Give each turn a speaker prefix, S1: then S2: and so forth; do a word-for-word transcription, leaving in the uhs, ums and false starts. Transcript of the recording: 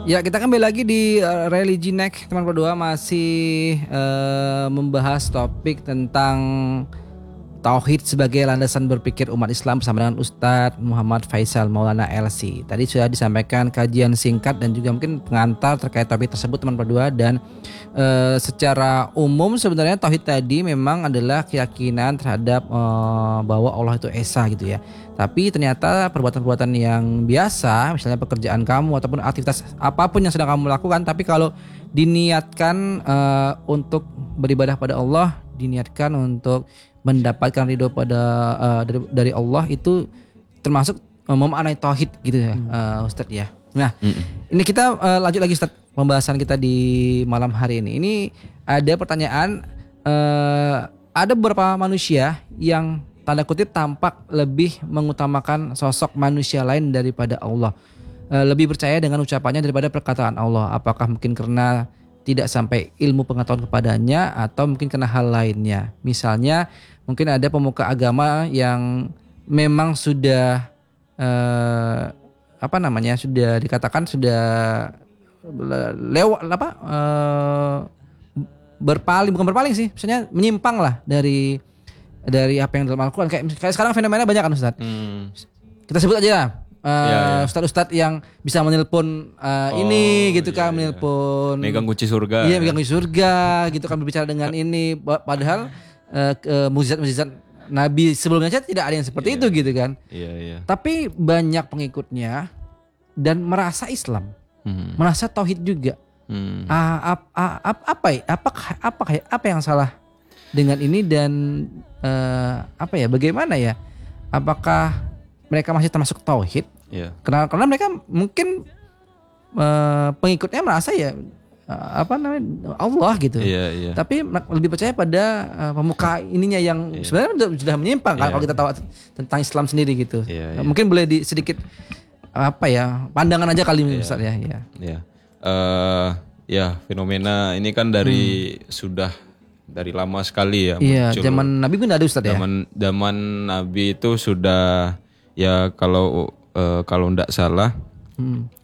S1: Ya, kita kembali lagi di uh, Religi Next, teman berdua masih uh, membahas topik tentang tauhid sebagai landasan berpikir umat Islam bersama dengan Ustadz Muhammad Faisal Maulana L C. Tadi sudah disampaikan kajian singkat dan juga mungkin pengantar terkait topik tersebut teman berdua, dan uh, secara umum sebenarnya tauhid tadi memang adalah keyakinan terhadap uh, bahwa Allah itu esa gitu ya. Tapi ternyata perbuatan-perbuatan yang biasa, misalnya pekerjaan kamu ataupun aktivitas apapun yang sedang kamu lakukan, tapi kalau diniatkan uh, untuk beribadah pada Allah, diniatkan untuk mendapatkan ridho pada uh, dari, dari Allah, itu termasuk uh, memaknai tauhid gitu ya, uh, Ustadz ya. Nah, mm. ini kita uh, lanjut lagi Ustadz pembahasan kita di malam hari ini. Ini ada pertanyaan, uh, ada beberapa manusia yang tanda kutip tampak lebih mengutamakan sosok manusia lain daripada Allah, uh, lebih percaya dengan ucapannya daripada perkataan Allah. Apakah mungkin karena tidak sampai ilmu pengetahuan kepadanya, atau mungkin karena hal lainnya? Misalnya mungkin ada pemuka agama yang memang sudah eh, apa namanya sudah dikatakan sudah lewat apa eh, berpaling, bukan berpaling sih, misalnya menyimpang lah dari dari apa yang dalam Al-Quran. Kayak, kayak sekarang fenomena banyak kan Ustadz. Hmm. Kita sebut aja Uh, ya, ya. Ustadz-ustadz yang bisa menelpon uh, oh, ini gitu kan, iya, menelpon
S2: megang kunci surga.
S1: Iya, megang kunci surga gitu kan, berbicara dengan ini, padahal uh, uh, mukjizat-mukjizat Nabi sebelumnya saja tidak ada yang seperti iya, itu gitu kan.
S2: Iya, iya.
S1: Tapi banyak pengikutnya dan merasa Islam, hmm. merasa tauhid juga. Hmm. Uh, ap, ap, apa ya? Apa apa apa yang salah dengan ini, dan uh, apa ya? Bagaimana ya? Apakah mereka masih termasuk tauhid? Yeah. Karena karena mereka mungkin uh, pengikutnya merasa ya uh, apa namanya Allah gitu.
S2: Yeah, yeah.
S1: Tapi lebih percaya pada uh, pemuka ininya yang yeah. sebenarnya sudah menyimpang yeah. kan, kalau kita tahu tentang Islam sendiri gitu. Yeah, yeah. Mungkin boleh di sedikit apa ya, pandangan aja kali yeah. Ustaz ya. Ya.
S2: Yeah. Uh, ya, fenomena ini kan dari hmm. sudah dari lama sekali ya.
S1: Iya, muncul. Zaman Nabi pun ada Ustaz ya.
S2: Zaman zaman Nabi itu sudah. Ya kalau uh, kalau ndak salah hmm.